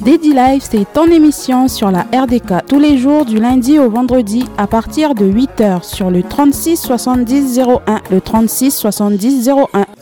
Daddy Life, c'est ton émission sur la RDK tous les jours du lundi au vendredi à partir de 8h sur le 36 70 01, le 36 70 01.